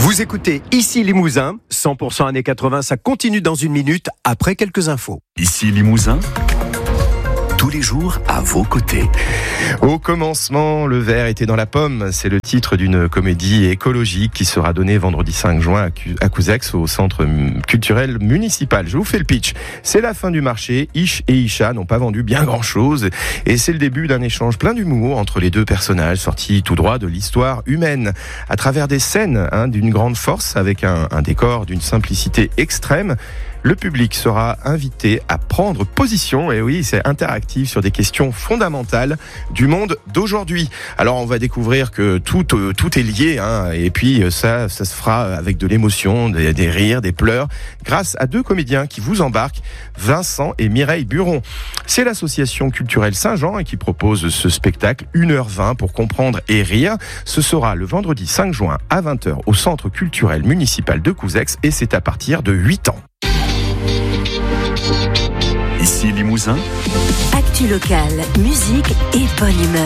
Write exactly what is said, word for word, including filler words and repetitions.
Vous écoutez Ici Limousin, cent pour cent années quatre-vingts, ça continue dans une minute après quelques infos. Ici Limousin, tous les jours à vos côtés. Au commencement, le verre était dans la pomme. C'est le titre d'une comédie écologique qui sera donnée vendredi cinq juin à Couzex, au centre culturel municipal. Je vous fais le pitch. C'est la fin du marché. Ish et Isha n'ont pas vendu bien grand-chose. Et c'est le début d'un échange plein d'humour entre les deux personnages, sortis tout droit de l'histoire humaine. À travers des scènes hein, d'une grande force, avec un, un décor d'une simplicité extrême, le public sera invité à prendre position, et oui, c'est interactif, sur des questions fondamentales du monde d'aujourd'hui. Alors, on va découvrir que tout, euh, tout est lié, hein, et puis ça, ça se fera avec de l'émotion, des, des rires, des pleurs, grâce à deux comédiens qui vous embarquent, Vincent et Mireille Buron. C'est l'association culturelle Saint-Jean qui propose ce spectacle, une heure vingt pour comprendre et rire. Ce sera le vendredi cinq juin à vingt heures au centre culturel municipal de Couzex, et c'est à partir de huit ans. Ici Limousin, Actu locale, musique et bonne humeur.